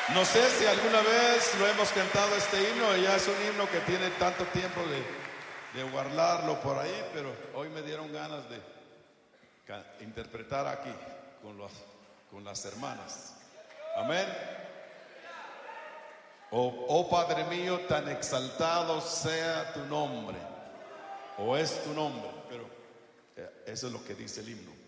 No sé si alguna vez lo hemos cantado este himno, ya es un himno que tiene tanto tiempo de guardarlo por ahí, pero hoy me dieron ganas de interpretar aquí con las hermanas. Amén. Oh Padre mío, tan exaltado sea tu nombre, o es tu nombre, pero eso es lo que dice el himno.